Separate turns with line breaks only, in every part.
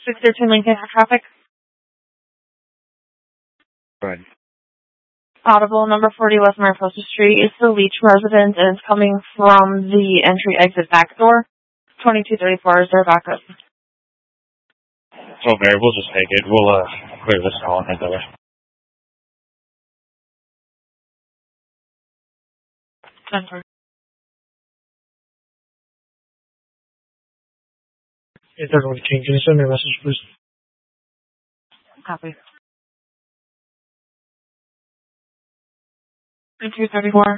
613 Lincoln traffic.
Right.
Audible, number 40 West Mariposa Street. It's the Leach residence, and it's coming from the entry-exit back door. 2234 is their backup.
So, Mary, we'll just take it. We'll clear this call and head that way.
10-4.
Hey, everyone, can you send me a message, please?
Copy. 2234.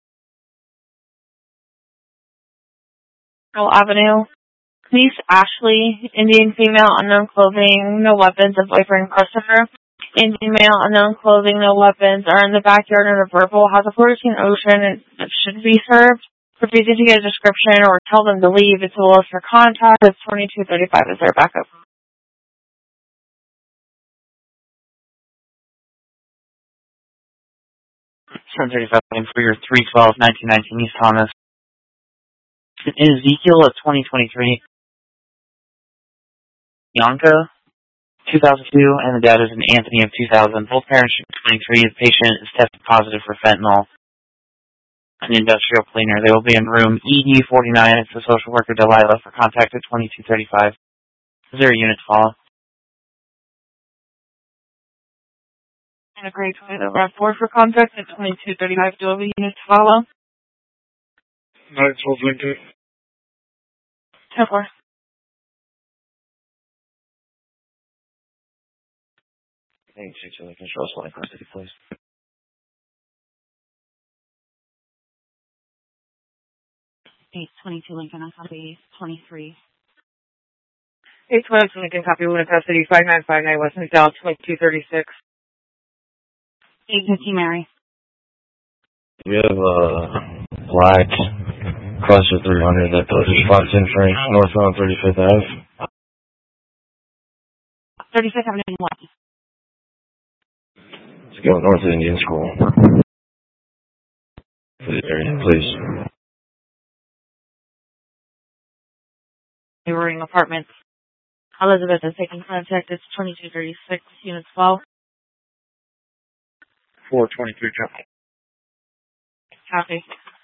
Earl Avenue. Niece Ashley, Indian female, unknown clothing, no weapons, a boyfriend Christopher. Indian male, unknown clothing, no weapons, are in the backyard of a verbal, has a 14 Ocean that should be served. Refusing to get a description or tell them to leave. It's a list for contact. It's 2235 is their backup.
For your 312-1919 East Thomas. Ezekiel of 2023. Bianca, 2002, and the dad is an Anthony of 2000. Both parents are 23. The patient is tested positive for fentanyl. An industrial cleaner. They will be in room ED49. It's the social worker Delilah for contact at 2235. Is there a unit to follow?
And a grade 20 the ref 4 for contact at 2235. Do we have a unit to follow?
912 Lincoln.
10-4.
Thank you, Lincoln. Show us line custody, please.
822 Lincoln, I copy 23.
822 Lincoln, copy one in custody, 5959 West McDowell, 2236.
850 Mary.
We have black Chrysler 300 that goes to 510 Frank, northbound 35th Ave.
35th Avenue West.
Let's go north of Indian School. For the area, please.
Neighboring apartments. Elizabeth is taking contact. It's 2236, unit 12.
423 traffic.
Copy.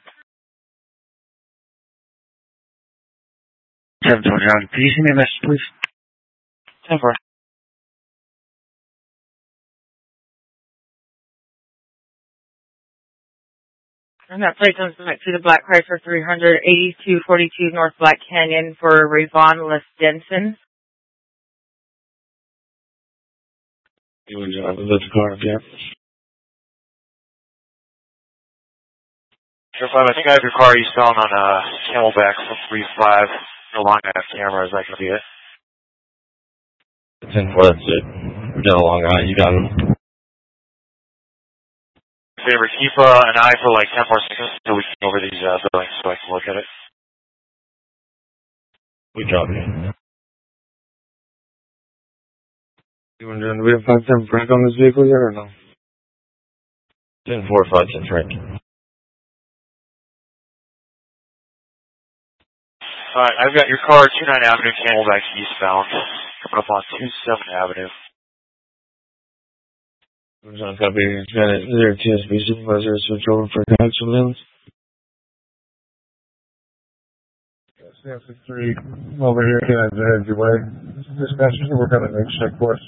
720, can you send me a message, please?
10-4.
And that plate comes back to the Black Chrysler 300, 8242 North Black Canyon for Rayvon Denson.
You want to drive the car, yeah?
Sure, 5, I think I have your car eastbound on Camelback from 35. No longer have cameras. That could be it.
10-4, that's it. We got a long eye. You got him.
Favor, keep an eye for like 10 more seconds until we can over these buildings so I can look at it.
We dropped it.
Do we have 510 Frank on this vehicle yet or no?
10-4, 510 Frank.
Alright, I've got your car 29 Avenue, Camelback eastbound. Coming up on 27 Avenue.
John, copy. Janet, is there a TSB supervisor switch over for connection lens? Yes, 3 over here. Can I head your way? Dispatchers, we're going to make check course.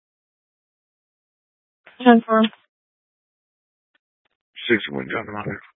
10-4.
61, John, I'm out here.